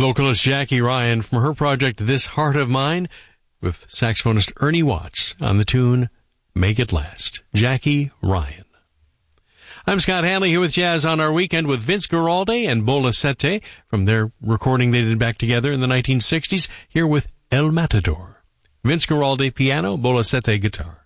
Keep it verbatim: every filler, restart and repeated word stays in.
vocalist Jackie Ryan from her project This Heart of Mine, with saxophonist Ernie Watts on the tune Make It Last. Jackie Ryan. I'm Scott Hanley here with Jazz on Our Weekend with Vince Guaraldi and Bola Sette from their recording they did back together in the nineteen sixties, here with El Matador. Vince Guaraldi piano, Bola Sette guitar.